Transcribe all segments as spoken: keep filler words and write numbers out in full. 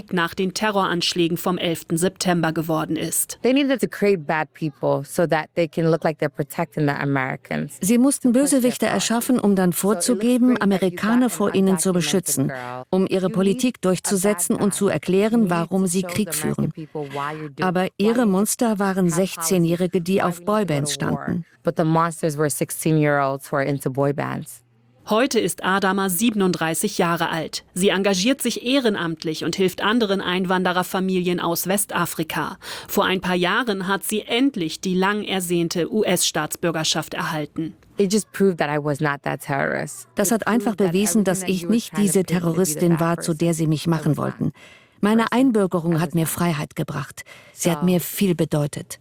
nach den Terroranschlägen vom elften September geworden ist. Sie mussten Bösewichte erschaffen, um dann vorzugeben, Amerikaner vor ihnen zu beschützen, um ihre Politik durchzusetzen und zu erklären, warum sie Krieg führen. Aber ihre Monster waren sechzehnjährige, die auf Boybands standen. Heute ist Adama siebenunddreißig Jahre alt. Sie engagiert sich ehrenamtlich und hilft anderen Einwandererfamilien aus Westafrika. Vor ein paar Jahren hat sie endlich die lang ersehnte U S-Staatsbürgerschaft erhalten. Das hat einfach bewiesen, dass ich nicht diese Terroristin war, zu der sie mich machen wollten. Meine Einbürgerung hat mir Freiheit gebracht. Sie hat mir viel bedeutet.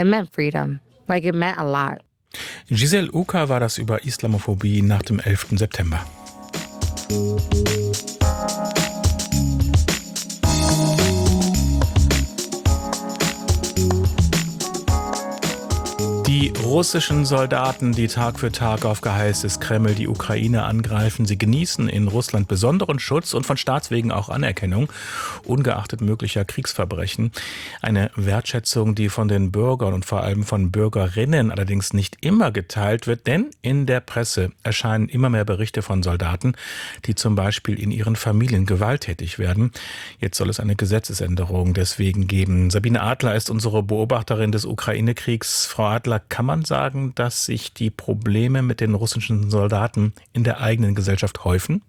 Giselle Uka war das über Islamophobie nach dem elften September. Die russischen Soldaten, die Tag für Tag auf Geheiß des Kreml die Ukraine angreifen, sie genießen in Russland besonderen Schutz und von Staatswegen auch Anerkennung, ungeachtet möglicher Kriegsverbrechen. Eine Wertschätzung, die von den Bürgern und vor allem von Bürgerinnen allerdings nicht immer geteilt wird, denn in der Presse erscheinen immer mehr Berichte von Soldaten, die zum Beispiel in ihren Familien gewalttätig werden. Jetzt soll es eine Gesetzesänderung deswegen geben. Sabine Adler ist unsere Beobachterin des Ukraine-Kriegs. Frau Adler, kann man sagen, dass sich die Probleme mit den russischen Soldaten in der eigenen Gesellschaft häufen?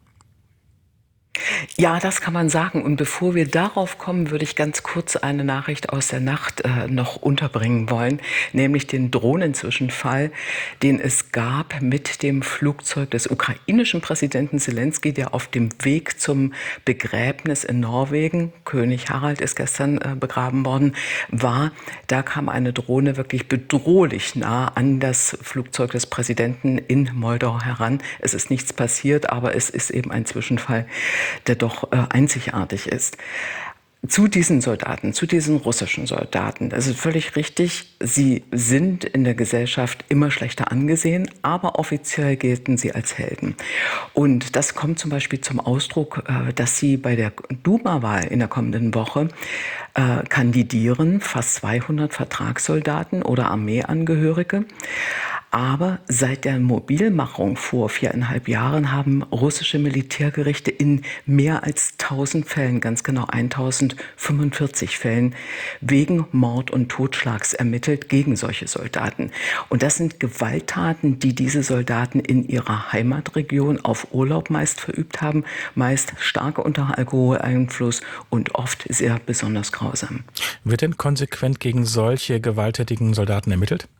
Ja, das kann man sagen. Und bevor wir darauf kommen, würde ich ganz kurz eine Nachricht aus der Nacht äh, noch unterbringen wollen, nämlich den Drohnenzwischenfall, den es gab mit dem Flugzeug des ukrainischen Präsidenten Selenskyj, der auf dem Weg zum Begräbnis in Norwegen, König Harald ist gestern äh, begraben worden, war. Da kam eine Drohne wirklich bedrohlich nah an das Flugzeug des Präsidenten in Moldau heran. Es ist nichts passiert, aber es ist eben ein Zwischenfall, der doch äh, einzigartig ist. Zu diesen Soldaten, zu diesen russischen Soldaten, das ist völlig richtig, sie sind in der Gesellschaft immer schlechter angesehen, aber offiziell gelten sie als Helden. Und das kommt zum Beispiel zum Ausdruck, äh, dass sie bei der Duma-Wahl in der kommenden Woche äh, kandidieren, fast zweihundert Vertragssoldaten oder Armeeangehörige. Aber seit der Mobilmachung vor viereinhalb Jahren haben russische Militärgerichte in mehr als tausend Fällen, ganz genau tausendfünfundvierzig Fällen, wegen Mord und Totschlags ermittelt gegen solche Soldaten. Und das sind Gewalttaten, die diese Soldaten in ihrer Heimatregion auf Urlaub meist verübt haben, meist stark unter Alkoholeinfluss und oft sehr besonders grausam. Wird denn konsequent gegen solche gewalttätigen Soldaten ermittelt?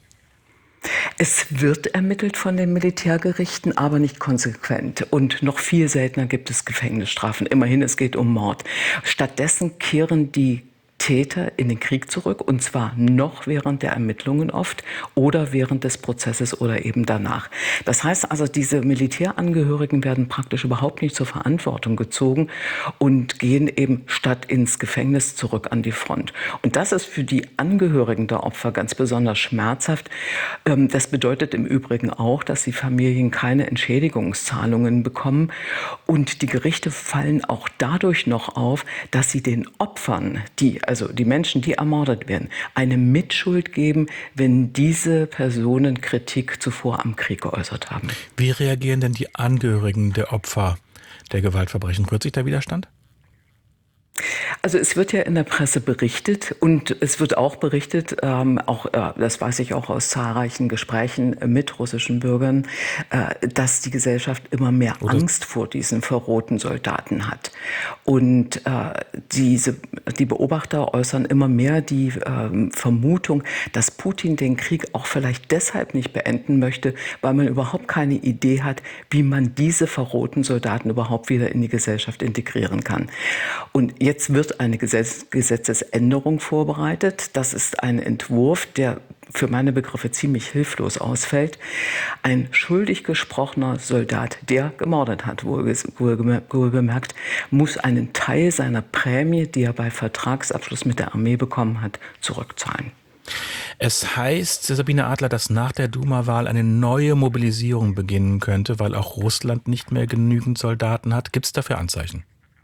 Es wird ermittelt von den Militärgerichten, aber nicht konsequent. Und noch viel seltener gibt es Gefängnisstrafen. Immerhin, es geht um Mord. Stattdessen kehren die Täter in den Krieg zurück, und zwar noch während der Ermittlungen oft oder während des Prozesses oder eben danach. Das heißt also, diese Militärangehörigen werden praktisch überhaupt nicht zur Verantwortung gezogen und gehen eben statt ins Gefängnis zurück an die Front. Und das ist für die Angehörigen der Opfer ganz besonders schmerzhaft. Das bedeutet im Übrigen auch, dass die Familien keine Entschädigungszahlungen bekommen, und die Gerichte fallen auch dadurch noch auf, dass sie den Opfern, die also die Menschen, die ermordet werden, eine Mitschuld geben, wenn diese Personen Kritik zuvor am Krieg geäußert haben. Wie reagieren denn die Angehörigen der Opfer der Gewaltverbrechen? Rührt sich der Widerstand? Also es wird ja in der Presse berichtet, und es wird auch berichtet, ähm, auch äh, das weiß ich auch aus zahlreichen Gesprächen mit russischen Bürgern, äh, dass die Gesellschaft immer mehr Oder Angst vor diesen verrohten Soldaten hat. Und äh, diese, die Beobachter äußern immer mehr die äh, Vermutung, dass Putin den Krieg auch vielleicht deshalb nicht beenden möchte, weil man überhaupt keine Idee hat, wie man diese verrohten Soldaten überhaupt wieder in die Gesellschaft integrieren kann. Und jetzt wird eine Gesetz- Gesetzesänderung vorbereitet. Das ist ein Entwurf, der für meine Begriffe ziemlich hilflos ausfällt. Ein schuldig gesprochener Soldat, der gemordet hat, wohlbemerkt, muss einen Teil seiner Prämie, die er bei Vertragsabschluss mit der Armee bekommen hat, zurückzahlen. Es heißt, Sabine Adler, dass nach der Duma-Wahl eine neue Mobilisierung beginnen könnte, weil auch Russland nicht mehr genügend Soldaten hat. Gibt es dafür Anzeichen?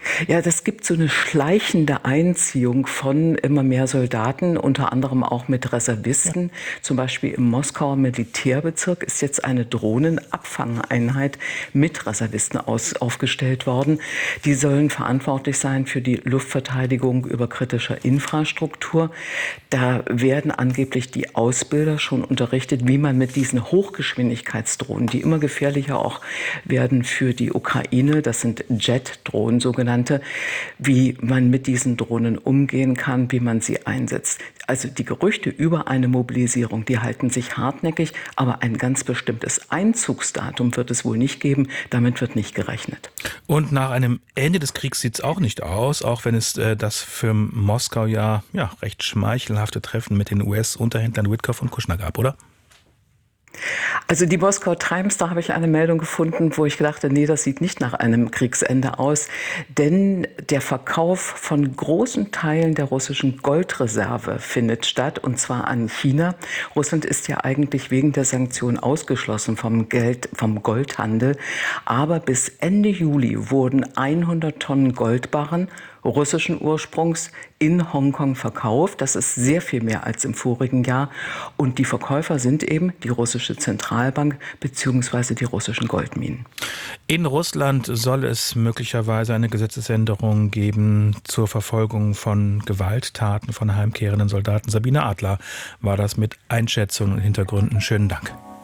Ja, das gibt so eine schleichende Einziehung von immer mehr Soldaten, unter anderem auch mit Reservisten. Zum Beispiel im Moskauer Militärbezirk ist jetzt eine Drohnenabfangeinheit mit Reservisten aus, aufgestellt worden. Die sollen verantwortlich sein für die Luftverteidigung über kritischer Infrastruktur. Da werden angeblich die Ausbilder schon unterrichtet, wie man mit diesen Hochgeschwindigkeitsdrohnen, die immer gefährlicher auch werden für die Ukraine, das sind Jet-Drohnen sogenannte, wie man mit diesen Drohnen umgehen kann, wie man sie einsetzt. Also die Gerüchte über eine Mobilisierung, die halten sich hartnäckig, aber ein ganz bestimmtes Einzugsdatum wird es wohl nicht geben. Damit wird nicht gerechnet. Und nach einem Ende des Kriegs sieht es auch nicht aus, auch wenn es äh, das für Moskau ja, ja recht schmeichelhafte Treffen mit den U S-Unterhändlern Witkoff und Kushner gab, oder? Also die Moskau Times, da habe ich eine Meldung gefunden, wo ich gedachte, nee, das sieht nicht nach einem Kriegsende aus. Denn der Verkauf von großen Teilen der russischen Goldreserve findet statt, und zwar an China. Russland ist ja eigentlich wegen der Sanktionen ausgeschlossen vom Geld, vom Goldhandel. Aber bis Ende Juli wurden hundert Tonnen Goldbarren russischen Ursprungs in Hongkong verkauft. Das ist sehr viel mehr als im vorigen Jahr. Und die Verkäufer sind eben die russische Zentralbank bzw. die russischen Goldminen. In Russland soll es möglicherweise eine Gesetzesänderung geben zur Verfolgung von Gewalttaten von heimkehrenden Soldaten. Sabine Adler war das mit Einschätzungen und Hintergründen. Schönen Dank.